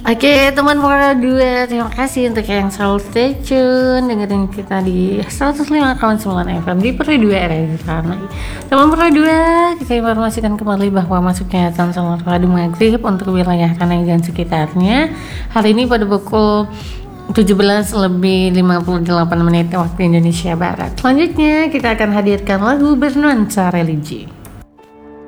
Oke teman Pura 2, terima kasih untuk yang selalu stay tune dengerin kita di 105,9 FM di Pura 2 area Rani. Teman Pura 2, kita informasikan kembali bahwa masuknya azan salat maghrib untuk wilayah Rani dan sekitarnya hari ini pada pukul 17:58 waktu Indonesia Barat. Selanjutnya kita akan hadirkan lagu bernuansa religi.